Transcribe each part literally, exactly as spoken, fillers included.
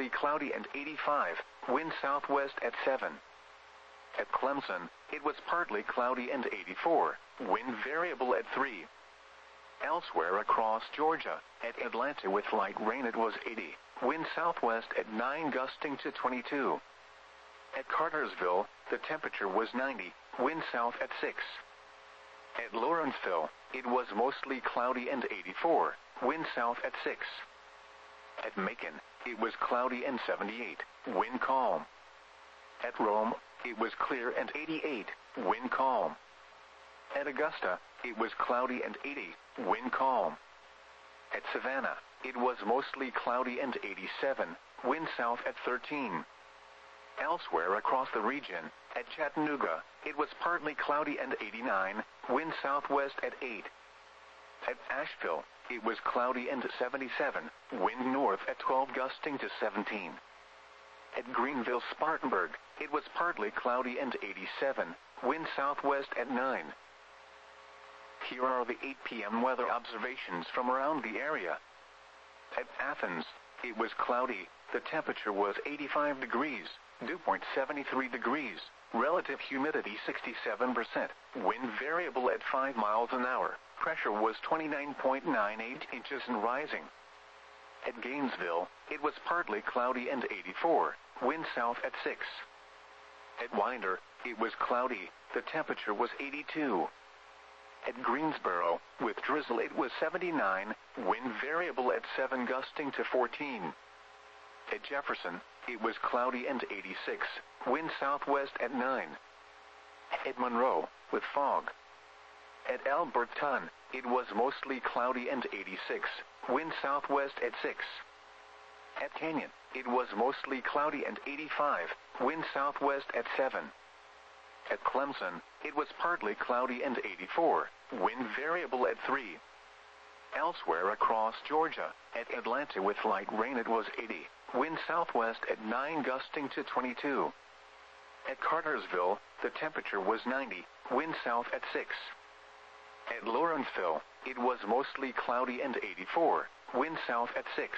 mostly cloudy and eighty-five, wind southwest at seven. At Clemson, it was partly cloudy and eighty-four, wind variable at three. Elsewhere across Georgia, at Atlanta with light rain it was eighty, wind southwest at nine gusting to twenty-two. At Cartersville, the temperature was ninety, wind south at six. At Lawrenceville, it was mostly cloudy and eighty-four, wind south at six. At Macon, it was cloudy and seventy-eight, wind calm. At Rome, it was clear and eighty-eight, wind calm. At Augusta, it was cloudy and eighty, wind calm. At Savannah, it was mostly cloudy and eighty-seven, wind south at thirteen. Elsewhere across the region, at Chattanooga, it was partly cloudy and eighty-nine, wind southwest at eight. At Asheville, it was cloudy and seventy-seven, wind north at twelve gusting to seventeen. At Greenville-Spartanburg, it was partly cloudy and eighty-seven, wind southwest at nine. Here are the eight p m weather observations from around the area. At Athens, it was cloudy, the temperature was eighty-five degrees, dew point seventy-three degrees, relative humidity sixty-seven percent, wind variable at five miles an hour, pressure was twenty-nine point nine eight inches and rising. At Gainesville, it was partly cloudy and eighty-four, wind south at six. At Winder, it was cloudy, the temperature was eighty-two. At Greensboro, with drizzle it was seventy-nine, wind variable at seven gusting to fourteen. At Jefferson, it was cloudy and eighty-six, wind southwest at nine. At Monroe, with fog. At Alberton, it was mostly cloudy and eighty-six, wind southwest at six. At Canyon, it was mostly cloudy and eighty-five, wind southwest at seven. At Clemson, it was partly cloudy and eighty-four, wind variable at three. Elsewhere across Georgia, at Atlanta with light rain it was eighty, wind southwest at nine gusting to twenty-two. At Cartersville, the temperature was ninety, wind south at six. At Lawrenceville, it was mostly cloudy and eighty-four, wind south at six.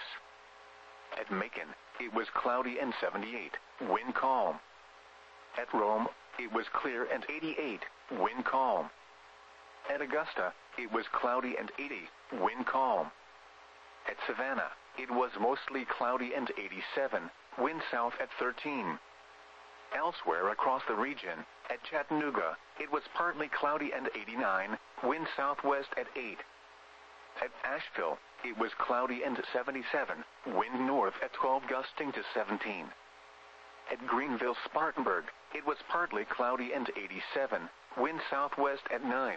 At Macon, it was cloudy and seventy-eight, wind calm. At Rome, it was clear and eighty-eight, wind calm. At Augusta, it was cloudy and eighty, wind calm. At Savannah, it was mostly cloudy and eighty-seven, wind south at thirteen. Elsewhere across the region, at Chattanooga, it was partly cloudy and eighty-nine, wind southwest at eight. At Asheville, it was cloudy and seventy-seven, wind north at twelve gusting to seventeen. At Greenville-Spartanburg, it was partly cloudy and eighty-seven, wind southwest at nine.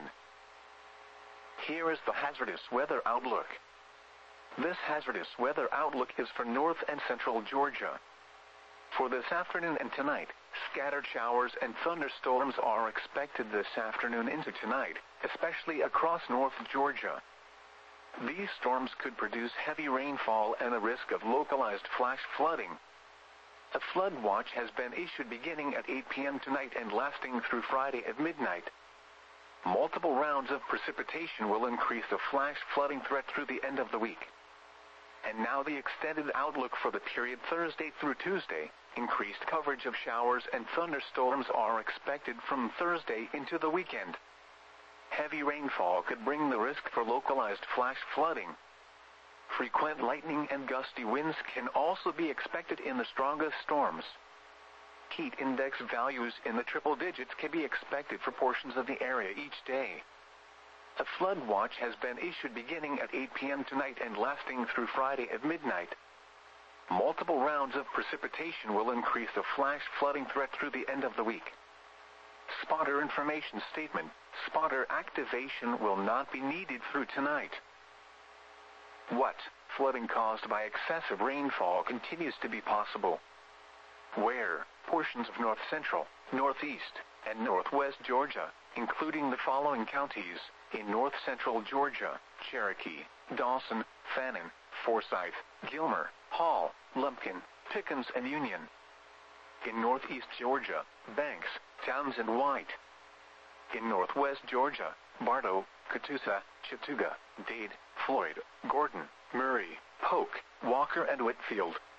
Here is the hazardous weather outlook. This hazardous weather outlook is for north and central Georgia. For this afternoon and tonight, scattered showers and thunderstorms are expected this afternoon into tonight, especially across North Georgia. These storms could produce heavy rainfall and a risk of localized flash flooding. A flood watch has been issued beginning at eight p m tonight and lasting through Friday at midnight. Multiple rounds of precipitation will increase the flash flooding threat through the end of the week. And now the extended outlook for the period Thursday through Tuesday. Increased coverage of showers and thunderstorms are expected from Thursday into the weekend. Heavy rainfall could bring the risk for localized flash flooding. Frequent lightning and gusty winds can also be expected in the strongest storms. Heat index values in the triple digits can be expected for portions of the area each day. A flood watch has been issued beginning at eight p m tonight and lasting through Friday at midnight. Multiple rounds of precipitation will increase the flash flooding threat through the end of the week. Spotter information statement: spotter activation will not be needed through tonight. What? Flooding caused by excessive rainfall continues to be possible. Where? Portions of north central, northeast, and northwest Georgia, including the following counties: in north central Georgia, Cherokee, Dawson, Fannin, Forsyth, Gilmer, Hall, Lumpkin, Pickens, and Union. In northeast Georgia, Banks, Towns, and White. In northwest Georgia, Bartow, Catoosa, Chattooga, Dade, Floyd, Gordon, Murray, Polk, Walker, and Whitfield.